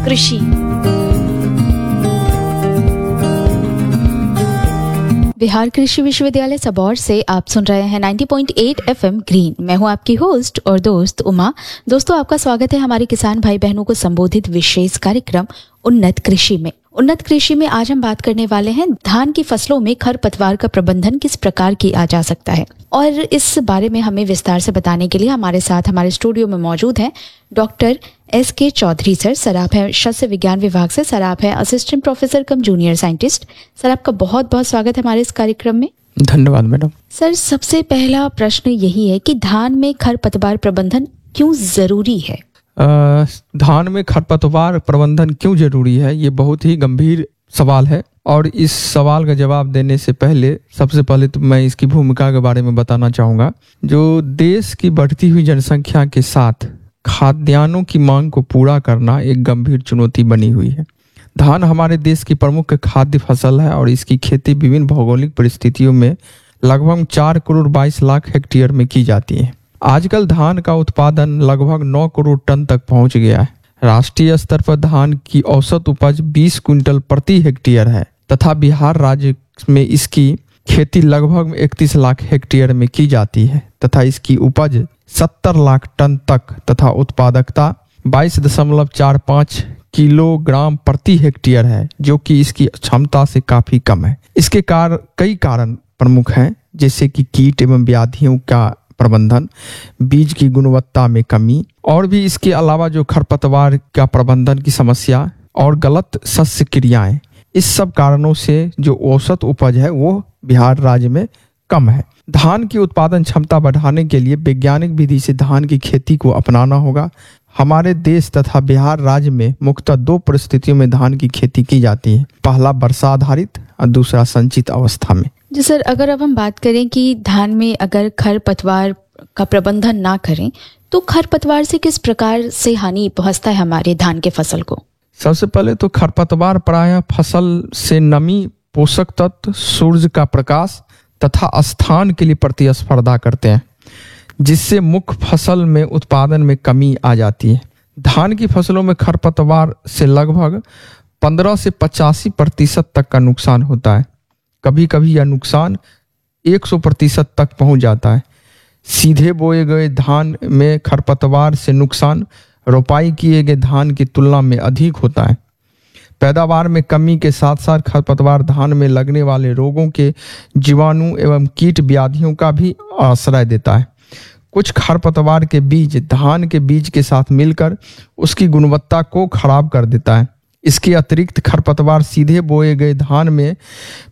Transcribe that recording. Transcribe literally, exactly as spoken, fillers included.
कृषि। बिहार कृषि विश्वविद्यालय सबौर से आप सुन रहे हैं नब्बे पॉइंट आठ एफएम ग्रीन। मैं हूं आपकी होस्ट और दोस्त उमा। दोस्तों, आपका स्वागत है हमारे किसान भाई बहनों को संबोधित विशेष कार्यक्रम उन्नत कृषि में। उन्नत कृषि में आज हम बात करने वाले हैं धान की फसलों में खरपतवार का प्रबंधन किस प्रकार किया जा सकता है। और इस बारे में हमें विस्तार से बताने के लिए हमारे साथ हमारे स्टूडियो में मौजूद हैं डॉक्टर एस के चौधरी सर। सर आप हैं शस्य विज्ञान विभाग से। सर आप हैं असिस्टेंट प्रोफेसर कम जूनियर साइंटिस्ट। सर आपका बहुत बहुत स्वागत है हमारे इस कार्यक्रम में। धन्यवाद मैडम। सर सबसे पहला प्रश्न यही है कि धान में खरपतवार प्रबंधन क्यों जरूरी है? आ, धान में खरपतवार प्रबंधन क्यों जरूरी है, ये बहुत ही गंभीर सवाल है। और इस सवाल का जवाब देने से पहले सबसे पहले तो मैं इसकी भूमिका के बारे में बताना चाहूँगा। जो देश की बढ़ती हुई जनसंख्या के साथ खाद्यान्नों की मांग को पूरा करना एक गंभीर चुनौती बनी हुई है। धान हमारे देश की प्रमुख खाद्य फसल है और इसकी खेती विभिन्न भौगोलिक परिस्थितियों में लगभग चार करोड़ बाईस लाख हेक्टेयर में की जाती है। आजकल धान का उत्पादन लगभग नौ करोड़ टन तक पहुंच गया है। राष्ट्रीय स्तर पर धान की औसत उपज बीस क्विंटल प्रति हेक्टेयर है तथा बिहार राज्य में इसकी खेती लगभग इकतीस लाख हेक्टेयर में की जाती है तथा इसकी उपज सत्तर लाख टन तक तथा उत्पादकता बाईस दशमलव चार पाँच किलोग्राम प्रति हेक्टेयर है, जो कि इसकी क्षमता से काफी कम है। इसके कार कई कारण प्रमुख हैं, जैसे कि कीट एवं व्याधियों का प्रबंधन, बीज की गुणवत्ता में कमी और भी इसके अलावा जो खरपतवार का प्रबंधन की समस्या और गलत शस्य क्रियाएं, इस सब कारणों से जो औसत उपज है वो बिहार राज्य में कम है। धान की उत्पादन क्षमता बढ़ाने के लिए वैज्ञानिक विधि से धान की खेती को अपनाना होगा। हमारे देश तथा बिहार राज्य में मुख्यतः दो परिस्थितियों में धान की खेती की जाती है। पहला वर्षा आधारित और दूसरा संचित अवस्था में। जी सर, अगर अब हम बात करें कि धान में अगर खरपतवार का प्रबंधन ना करें तो खरपतवार से किस प्रकार से हानि पहुंचता है हमारे धान के फसल को? सबसे पहले तो खरपतवार प्रायः फसल से नमी, पोषक तत्व, सूर्य का प्रकाश तथा स्थान के लिए प्रतिस्पर्धा करते हैं, जिससे मुख्य फसल में उत्पादन में कमी आ जाती है। धान की फसलों में खरपतवार से लगभग पंद्रह से पचासी प्रतिशत तक का नुकसान होता है। कभी कभी यह नुकसान सौ प्रतिशत तक पहुंच जाता है। सीधे बोए गए धान में खरपतवार से नुकसान रोपाई किए गए धान की तुलना में अधिक होता है। पैदावार में कमी के साथ साथ खरपतवार धान में लगने वाले रोगों के जीवाणु एवं कीट व्याधियों का भी आश्रय देता है। कुछ खरपतवार के बीज धान के बीज के साथ मिलकर उसकी गुणवत्ता को खराब कर देता है। इसके अतिरिक्त खरपतवार सीधे बोए गए धान में